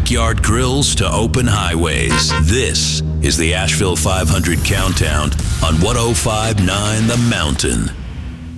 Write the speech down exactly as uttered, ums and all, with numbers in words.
backyard grills to open highways. This is the Asheville five hundred Countdown on one oh five point nine The Mountain.